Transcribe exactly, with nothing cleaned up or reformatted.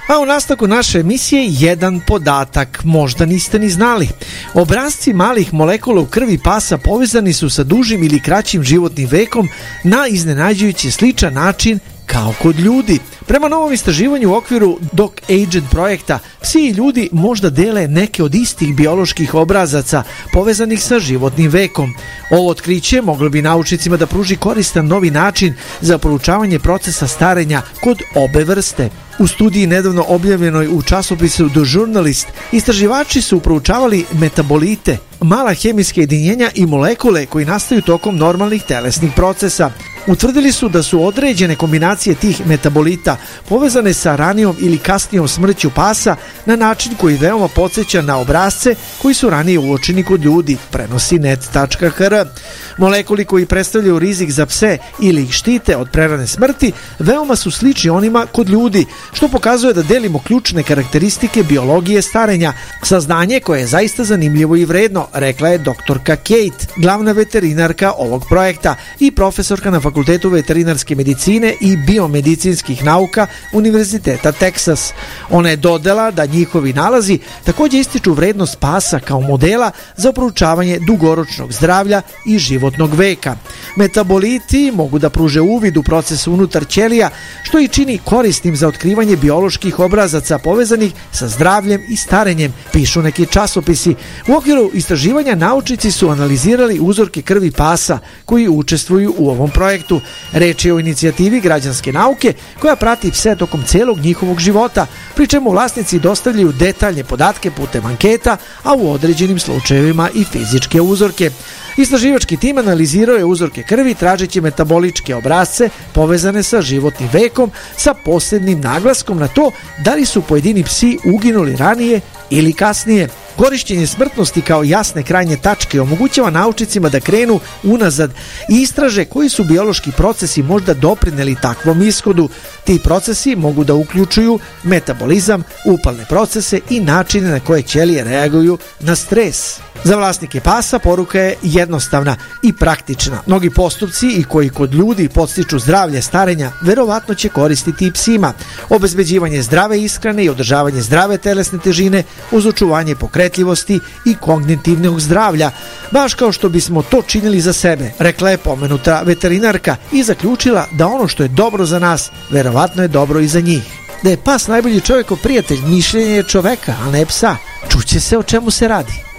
A u nastavku naše emisije jedan podatak, možda niste ni znali. Obrasci malih molekula u krvi pasa povezani su sa dužim ili kraćim životnim vekom na iznenađujuće sličan način kao kod ljudi. Prema novom istraživanju u okviru Doc Agent projekta, psi i ljudi možda dele neke od istih bioloških obrazaca povezanih sa životnim vekom. Ovo otkriće moglo bi naučnicima da pruži koristan novi način za proučavanje procesa starenja kod obe vrste. U studiji nedavno objavljenoj u časopisu The Journalist, istraživači su proučavali metabolite, mala hemijska jedinjenja i molekule koji nastaju tokom normalnih telesnih procesa. Utvrdili su da su određene kombinacije tih metabolita povezane sa ranijom ili kasnijom smrću pasa na način koji veoma podsjeća na obrasce koji su ranije uočeni kod ljudi, prenosi net tačka ha er. Molekuli koji predstavljaju rizik za pse ili ih štite od prerane smrti veoma su slični onima kod ljudi, što pokazuje da delimo ključne karakteristike biologije starenja. Saznanje koje je zaista zanimljivo i vredno, rekla je doktorka Kate, glavna veterinarka ovog projekta i profesorka na Fakultetu veterinarske medicine i biomedicinskih nauka Univerziteta Teksas. Ona je dodala da njihovi nalazi također ističu vrednost pasa kao modela za proučavanje dugoročnog zdravlja i životnog veka. Metaboliti mogu da pruže uvid u proces unutar ćelija, što i čini korisnim za otkrivanje bioloških obrazaca povezanih sa zdravljem i starenjem, pišu neki časopisi. U okviru istraživanja naučnici su analizirali uzorke krvi pasa koji učestvuju u ovom projektu. Reč je o inicijativi građanske nauke koja prati pse tokom celog njihovog života, pri čemu vlasnici dostavljaju detaljne podatke putem anketa, a u određenim slučajevima i fizičke uzorke. Istraživački tim analizirao je uzorke krvi tražeći metaboličke obrasce povezane sa životnim vekom sa posebnim naglaskom na to da li su pojedini psi uginuli ranije ili kasnije. Korišćenje smrtnosti kao jasne krajnje tačke omogućava naučnicima da krenu unazad i istraže koji su biološki procesi možda doprineli takvom ishodu. Ti procesi mogu da uključuju metabolizam, upalne procese i načine na koje ćelije reaguju na stres. Za vlasnike pasa poruka je jednostavna i praktična. Mnogi postupci i koji kod ljudi podstiču zdravlje starenja verovatno će koristiti i psima. Obezbeđivanje zdrave ishrane i održavanje zdrave telesne težine uz očuvanje pokretljivosti i kognitivnog zdravlja, baš kao što bismo to činili za sebe, rekla je pomenuta veterinarka i zaključila da ono što je dobro za nas verovatno je dobro i za njih. Da je pas najbolji čovjekov prijatelj, mišljenje je čoveka, a ne psa. Čuće se o čemu se radi.